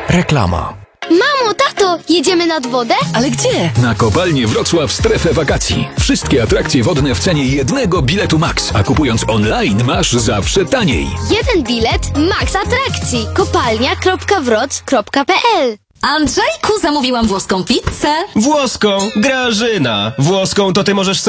Reklama. Mamo, tato, jedziemy nad wodę? Ale gdzie? Na kopalnię Wrocław Strefę Wakacji. Wszystkie atrakcje wodne w cenie jednego biletu Max, a kupując online masz zawsze taniej. Jeden bilet, max atrakcji. Kopalnia.wroc.pl. Andrzejku, zamówiłam włoską pizzę. Włoską, Grażyna. Włoską to ty możesz